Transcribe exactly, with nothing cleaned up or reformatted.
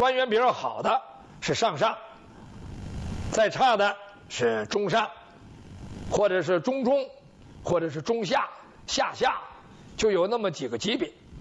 官员比较好的是上上，再差的是中上，或者是中中，或者是中下、下下，就有那么几个级别。